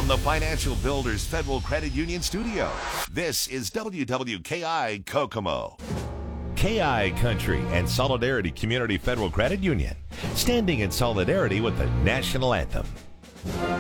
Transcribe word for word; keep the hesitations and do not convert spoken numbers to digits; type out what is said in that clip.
From the Financial Builders Federal Credit Union Studio, this is W W K I Kokomo. K I Country and Solidarity Community Federal Credit Union, standing in solidarity with the national anthem.